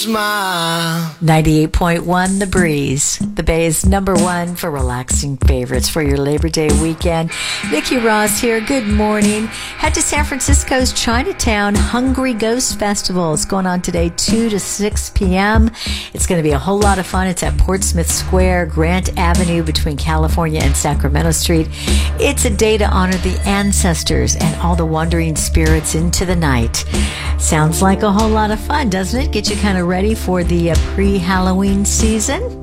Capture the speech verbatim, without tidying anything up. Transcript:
Smile. ninety-eight point one The Breeze, the Bay's number one for relaxing favorites for your Labor Day weekend. Vicki Ross here. Good morning. Head to San Francisco's Chinatown Hungry Ghost Festival. It's going on today, two to six p.m. It's going to be a whole lot of fun. It's at Portsmouth Square, Grant Avenue between California and Sacramento Street. It's a day to honor the ancestors and all the wandering spirits into the night. Sounds like a whole lot of fun, doesn't it? Get you kind of ready for the uh, pre-Halloween season.